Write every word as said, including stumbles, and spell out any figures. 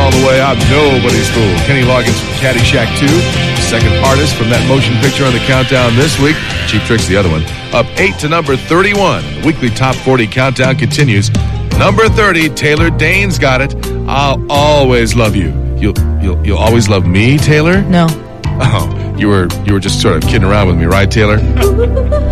all the way. I'm nobody's fool. Kenny Loggins from Caddyshack two, second artist from that motion picture on the countdown this week. Cheap Trick's the other one. Up eight to number thirty-one. The weekly Top forty countdown continues. Number thirty, Taylor Dane's got it. I'll always love you. You'll you'll you'll always love me, Taylor? No. Oh, you were you were just sort of kidding around with me, right, Taylor?